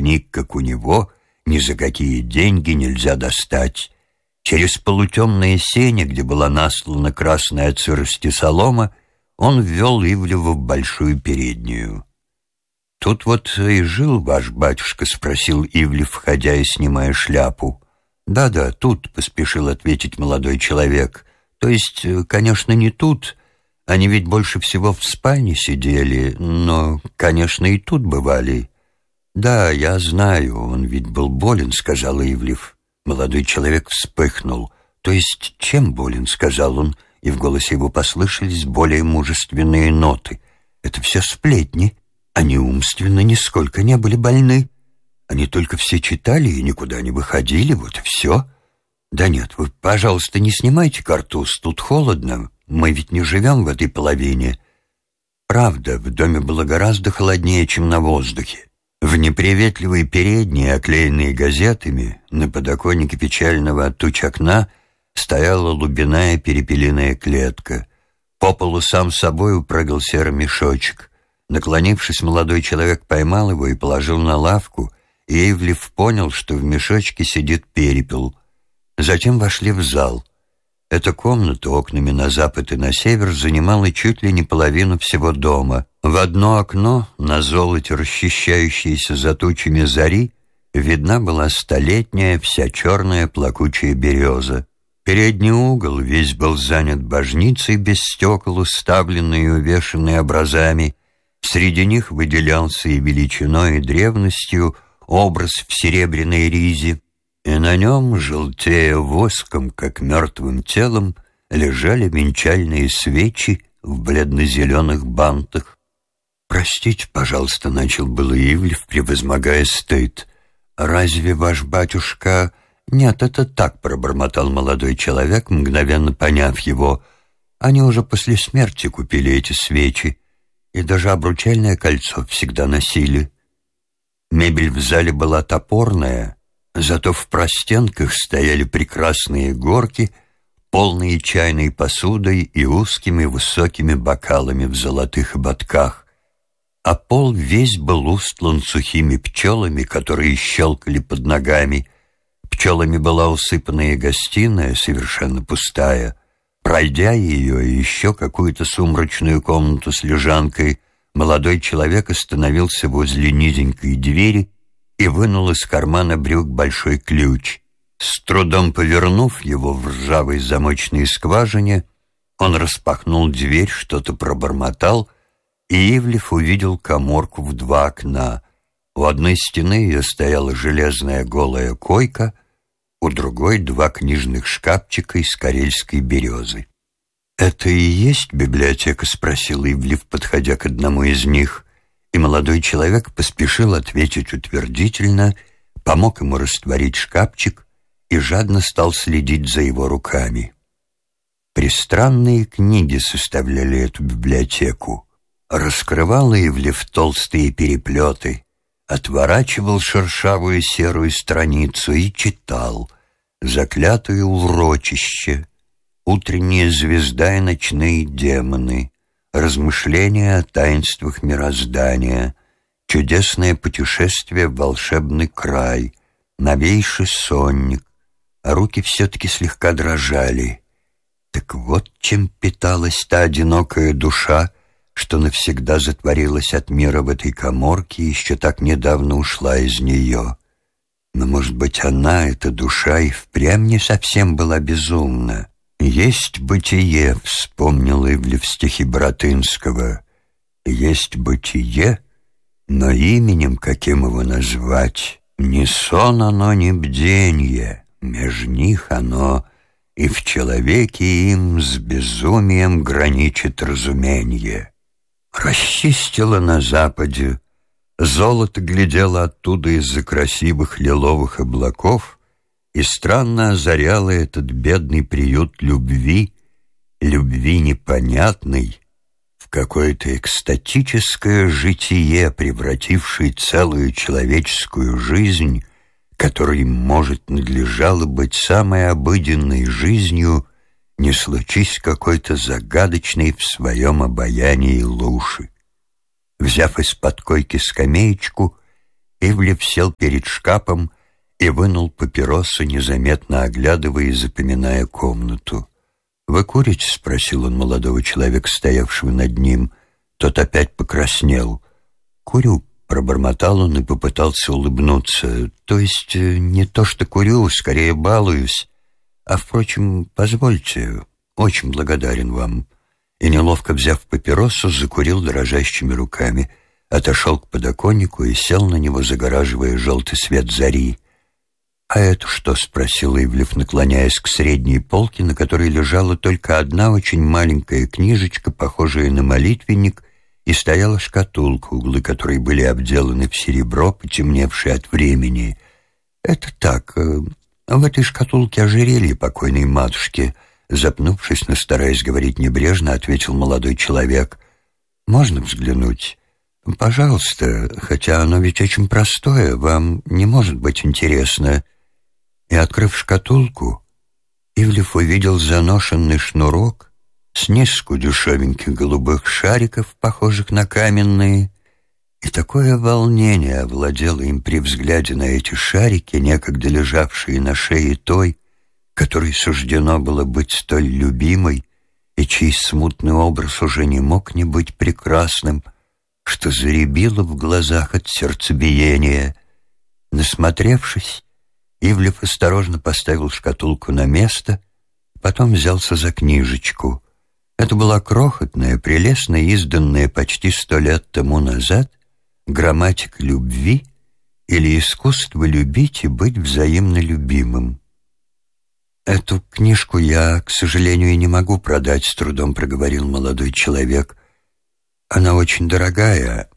книг, как у него, ни за какие деньги нельзя достать. Через полутемное сене, где была наслана красная от сырости солома, он ввел Ивлева в большую переднюю. «Тут вот и жил ваш батюшка?» — спросил Ивлев, входя и снимая шляпу. «Да-да, тут», — поспешил ответить молодой человек. «То есть, конечно, не тут. Они ведь больше всего в спальне сидели, но, конечно, и тут бывали». «Да, я знаю, он ведь был болен», — сказал Ивлев. Молодой человек вспыхнул. «То есть чем болен?» — сказал он, и в голосе его послышались более мужественные ноты. «Это все сплетни. Они умственно нисколько не были больны. Они только все читали и никуда не выходили, вот и все. Да нет, вы, пожалуйста, не снимайте картуз, тут холодно, мы ведь не живем в этой половине». Правда, в доме было гораздо холоднее, чем на воздухе. В неприветливой передней, оклеенной газетами, на подоконнике печального от туч окна стояла лубяная перепелиная клетка. По полу сам собой упрыгал серый мешочек. Наклонившись, молодой человек поймал его и положил на лавку, и Ивлев понял, что в мешочке сидит перепел. Затем вошли в зал. Эта комната окнами на запад и на север занимала чуть ли не половину всего дома. В одно окно, на золоте расчищающейся за тучами зари, видна была столетняя, вся черная плакучая береза. Передний угол весь был занят божницей без стекол, уставленной и увешанной образами. Среди них выделялся и величиной, и древностью образ в серебряной ризе, и на нем, желтея воском, как мертвым телом, лежали венчальные свечи в бледно-зеленых бантах. «Простите, пожалуйста», — начал было Ивлев, превозмогая стыд. «Разве ваш батюшка...» «Нет, это так», — пробормотал молодой человек, мгновенно поняв его. «Они уже после смерти купили эти свечи, и даже обручальное кольцо всегда носили». Мебель в зале была топорная, зато в простенках стояли прекрасные горки, полные чайной посудой и узкими высокими бокалами в золотых ободках, а пол весь был устлан сухими пчелами, которые щелкали под ногами. Пчелами была усыпана и гостиная, совершенно пустая. Пройдя ее и еще какую-то сумрачную комнату с лежанкой, молодой человек остановился возле низенькой двери и вынул из кармана брюк большой ключ. С трудом повернув его в ржавой замочной скважине, он распахнул дверь, что-то пробормотал, и Ивлев увидел каморку в два окна. У одной стены ее стояла железная голая койка, у другой два книжных шкафчика из карельской березы. «Это и есть библиотека?» — спросил Ивлев, подходя к одному из них, и молодой человек поспешил ответить утвердительно, помог ему растворить шкафчик и жадно стал следить за его руками. Пристранные книги составляли эту библиотеку. Раскрывал Ивлев толстые переплеты, отворачивал шершавую серую страницу и читал «Заклятое урочище», «Утренняя звезда и ночные демоны», «Размышления о таинствах мироздания», «Чудесное путешествие в волшебный край», «Новейший сонник». А руки все-таки слегка дрожали. Так вот чем питалась та одинокая душа, что навсегда затворилась от мира в этой каморке и еще так недавно ушла из нее. Но, может быть, она, эта душа, и впрямь не совсем была безумна. «Есть бытие», — вспомнил Ивлев стихи Баратынского. «Есть бытие, но именем, каким его назвать, ни сон оно, ни бденье, меж них оно, и в человеке им с безумием граничит разуменье». Расчистило на западе, золото глядело оттуда из-за красивых лиловых облаков и странно озаряло этот бедный приют любви, любви непонятной, в какое-то экстатическое житие, превратившее целую человеческую жизнь, которой, может, надлежало быть самой обыденной жизнью, не случись какой-то загадочной в своем обаянии луши. Взяв из-под койки скамеечку, Ивлев сел перед шкафом и вынул папиросу, незаметно оглядывая и запоминая комнату. «Вы курите?» — спросил он молодого человека, стоявшего над ним. Тот опять покраснел. «Курю», — пробормотал он и попытался улыбнуться. «То есть не то что курю, скорее балуюсь. А, впрочем, позвольте, очень благодарен вам». И, неловко взяв папиросу, закурил дрожащими руками, отошел к подоконнику и сел на него, загораживая желтый свет зари. «А это что?» — спросил Ивлев, наклоняясь к средней полке, на которой лежала только одна очень маленькая книжечка, похожая на молитвенник, и стояла шкатулка, углы которой были обделаны в серебро, потемневшее от времени. «Это так, в этой шкатулке ожерелье покойной матушки», — запнувшись, но стараясь говорить небрежно, ответил молодой человек. «Можно взглянуть?» «Пожалуйста, хотя оно ведь очень простое, вам не может быть интересно». И, открыв шкатулку, Ивлев увидел заношенный шнурок с низку дешевеньких голубых шариков, похожих на каменные, и такое волнение овладело им при взгляде на эти шарики, некогда лежавшие на шее той, которой суждено было быть столь любимой, и чей смутный образ уже не мог не быть прекрасным, что заребило в глазах от сердцебиения. Насмотревшись, Ивлев осторожно поставил шкатулку на место, потом взялся за книжечку. Это была крохотная, прелестно изданная почти 100 лет тому назад «Грамматика любви» или «Искусство любить и быть взаимно любимым». «Эту книжку я, к сожалению, не могу продать», — с трудом проговорил молодой человек. «Она очень дорогая.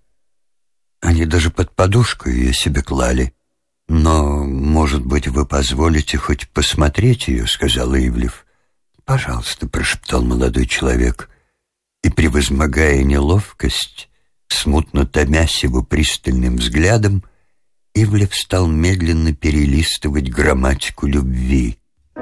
Они даже под подушку ее себе клали. Но, может быть, вы позволите хоть посмотреть ее», — сказал Ивлев. «Пожалуйста», — прошептал молодой человек. И, превозмогая неловкость, смутно томясь его пристальным взглядом, Ивлев стал медленно перелистывать грамматику любви.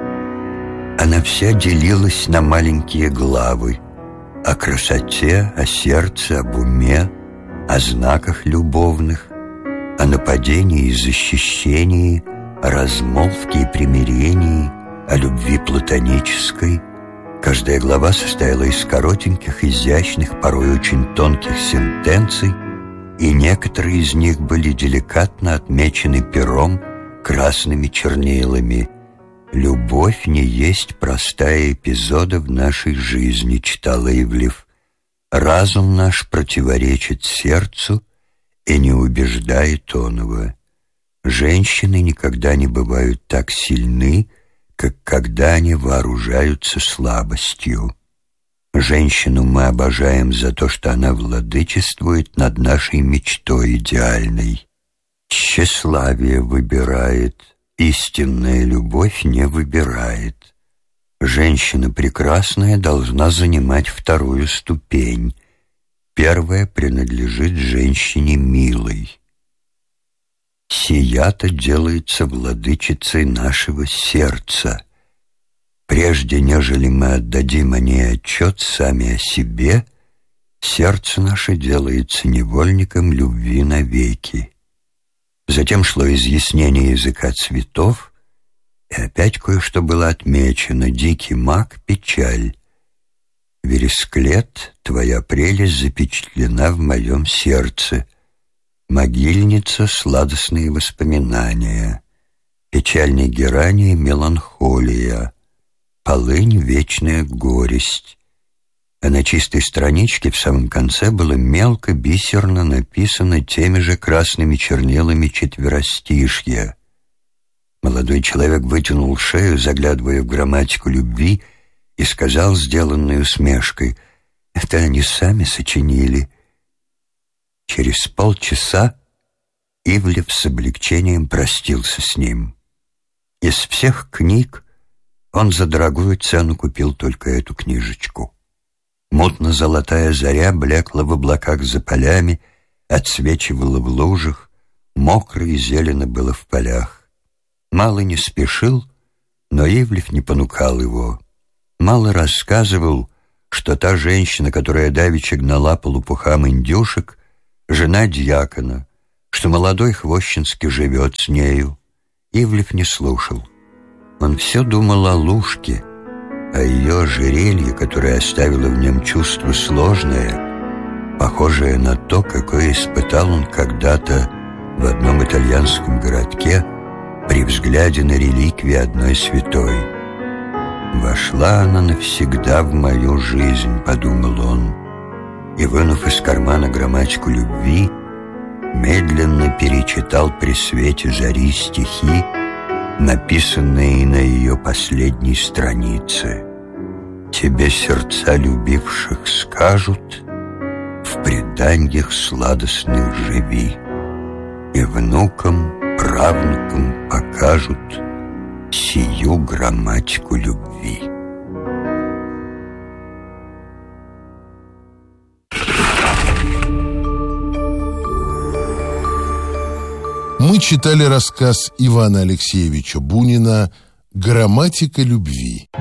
Она вся делилась на маленькие главы: о красоте, о сердце, об уме, о знаках любовных, о нападении и защищении, о размолвке и примирении, о любви платонической. Каждая глава состояла из коротеньких, изящных, порой очень тонких сентенций, и некоторые из них были деликатно отмечены пером красными чернилами. «Любовь не есть простая эпизода в нашей жизни», — читал Ивлев. «Разум наш противоречит сердцу и не убеждает оного. Женщины никогда не бывают так сильны, как когда они вооружаются слабостью. Женщину мы обожаем за то, что она владычествует над нашей мечтой идеальной. Тщеславие выбирает, истинная любовь не выбирает. Женщина прекрасная должна занимать вторую ступень. Первая принадлежит женщине милой. Сия-то делается владычицей нашего сердца. Прежде нежели мы отдадим о ней отчет сами о себе, сердце наше делается невольником любви навеки». Затем шло изъяснение языка цветов, и опять кое-что было отмечено: дикий мак, печаль. Вересклет, твоя прелесть запечатлена в моем сердце. Могильница, сладостные воспоминания. Печальной герани, меланхолия. Полынь, вечная горесть. А на чистой страничке в самом конце было мелко, бисерно написано теми же красными чернилами четверостишье. Молодой человек вытянул шею, заглядывая в грамматику любви, и сказал, сделанной усмешкой: «Это они сами сочинили». Через полчаса Ивлев с облегчением простился с ним. Из всех книг он за дорогую цену купил только эту книжечку. Мутно-золотая заря блекла в облаках за полями, отсвечивала в лужах, мокро и зелено было в полях. Мало не спешил, но Ивлев не понукал его. Мало рассказывал, что та женщина, которая давеча гнала по лопухам индюшек, жена дьякона, что молодой Хвощинский живет с нею, Ивлев не слушал. Он все думал о Лушке, о ее ожерелье, которое оставило в нем чувство сложное, похожее на то, какое испытал он когда-то в одном итальянском городке при взгляде на реликвии одной святой. «Вошла она навсегда в мою жизнь», — подумал он, и, вынув из кармана грамматику любви, медленно перечитал при свете зари стихи, написанные на ее последней странице. «Тебе сердца любивших скажут, в преданьях сладостных живи, и внукам, правнукам покажут сию грамматику любви». Мы читали рассказ Ивана Алексеевича Бунина «Грамматика любви».